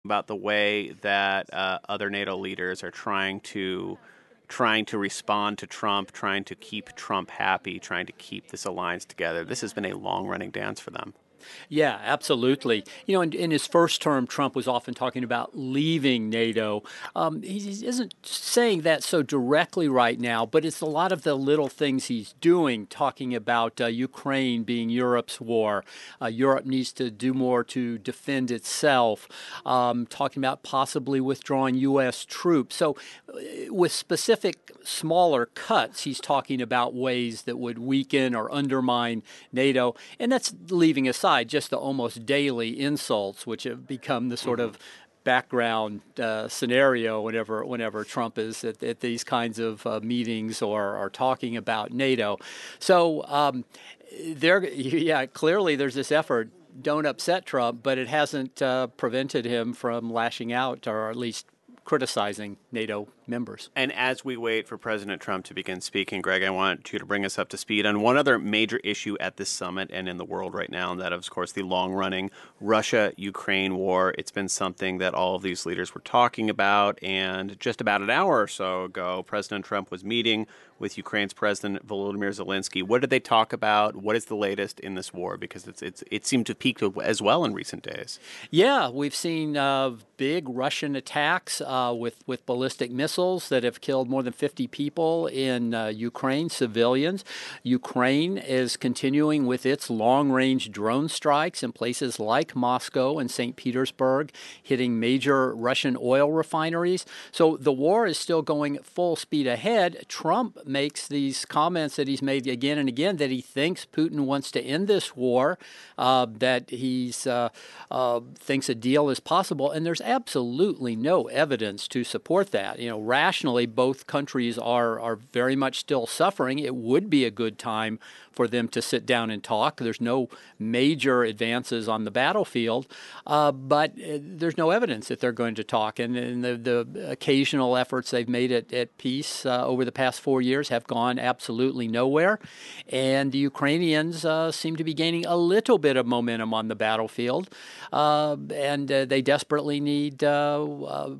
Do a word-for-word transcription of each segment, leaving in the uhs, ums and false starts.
about the way that uh, other NATO leaders are trying to trying to respond to Trump, trying to keep Trump happy, trying to keep this alliance together. This has been a long-running dance for them. Yeah, absolutely. You know, in, in his first term, Trump was often talking about leaving NATO. Um, he, he isn't saying that so directly right now, but it's a lot of the little things he's doing, talking about uh, Ukraine being Europe's war. Uh, Europe needs to do more to defend itself, um, talking about possibly withdrawing U S troops. So, uh, with specific smaller cuts, he's talking about ways that would weaken or undermine NATO. And that's leaving aside just the almost daily insults, which have become the sort Mm-hmm. of background uh, scenario whenever whenever Trump is at, at these kinds of uh, meetings or are talking about NATO. So um, there, yeah, clearly there's this effort. Don't upset Trump, but it hasn't uh, prevented him from lashing out or at least criticizing NATO members. And as we wait for President Trump to begin speaking, Greg, I want you to bring us up to speed on one other major issue at this summit and in the world right now, and that, of course, the long-running Russia-Ukraine war. It's been something that all of these leaders were talking about, and just about an hour or so ago, President Trump was meeting with Ukraine's President Volodymyr Zelensky. What did they talk about? What is the latest in this war? Because it's it's it seemed to peak as well in recent days. Yeah, we've seen uh, big Russian attacks uh, with with ballistic missiles that have killed more than fifty people in uh, Ukraine, civilians. Ukraine is continuing with its long-range drone strikes in places like Moscow and Saint Petersburg, hitting major Russian oil refineries. So the war is still going full speed ahead. Trump makes these comments that he's made again and again that he thinks Putin wants to end this war, uh, that he's uh, uh, thinks a deal is possible, and there's absolutely no evidence to support that. You know, rationally, both countries are are very much still suffering. It would be a good time for them to sit down and talk. There's no major advances on the battlefield, uh, but uh, there's no evidence that they're going to talk. And, and the, the occasional efforts they've made at, at peace uh, over the past four years have gone absolutely nowhere. And the Ukrainians uh, seem to be gaining a little bit of momentum on the battlefield, uh, and uh, they desperately need uh, uh,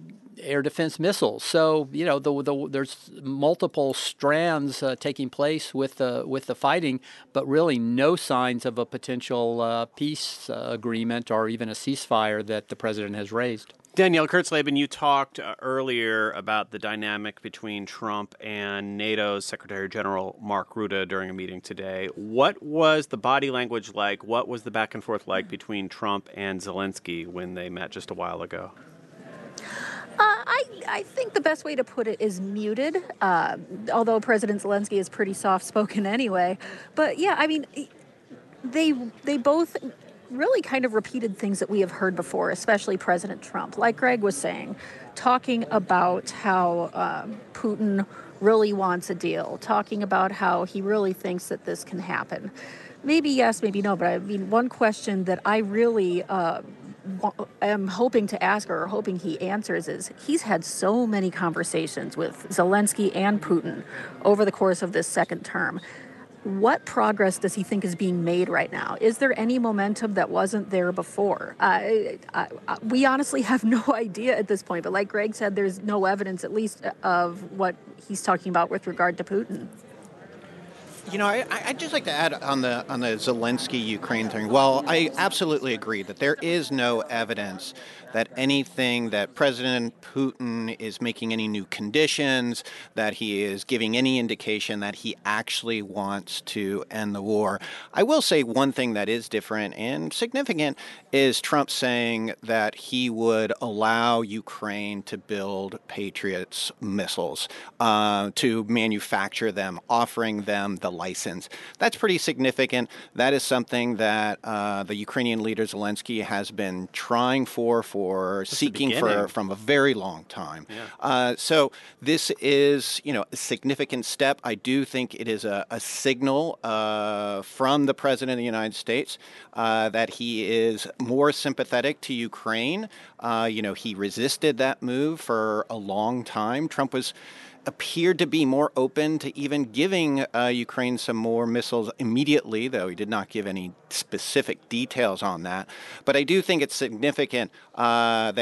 air defense missiles. So you know, the, the, there's multiple strands uh, taking place with the with the fighting, but really no signs of a potential uh, peace uh, agreement or even a ceasefire that the president has raised. Danielle Kurtzleben, you talked uh, earlier about the dynamic between Trump and NATO's Secretary General Mark Rutte during a meeting today. What was the body language like? What was the back and forth like between Trump and Zelensky when they met just a while ago? Uh, I, I think the best way to put it is muted, uh, although President Zelensky is pretty soft-spoken anyway. But yeah, I mean, they they both really kind of repeated things that we have heard before, especially President Trump. Like Greg was saying, talking about how uh, Putin really wants a deal, talking about how he really thinks that this can happen. Maybe yes, maybe no, but I mean, one question that I really uh, am hoping to ask or hoping he answers is he's had so many conversations with Zelensky and Putin over the course of this second term. What progress does he think is being made right now? Is there any momentum that wasn't there before? Uh, I, I, we honestly have no idea at this point. But like Greg said, there's no evidence, at least, of what he's talking about with regard to Putin. You know, I, I'd just like to add on the on the Zelensky Ukraine thing. Well, I absolutely agree that there is no evidence that anything that President Putin is making any new conditions, that he is giving any indication that he actually wants to end the war. I will say one thing that is different and significant is Trump saying that he would allow Ukraine to build Patriots missiles, uh, to manufacture them, offering them the license. That's pretty significant. That is something that uh, the Ukrainian leader Zelensky has been trying for, for seeking for from a very long time. Yeah. Uh, so this is, you know, a significant step. I do think it is a, a signal uh, from the President of the United States uh, that he is more sympathetic to Ukraine. Uh, you know, he resisted that move for a long time. Trump was appeared to be more open to even giving uh, Ukraine some more missiles immediately, though he did not give any specific details on that. But I do think it's significant uh, that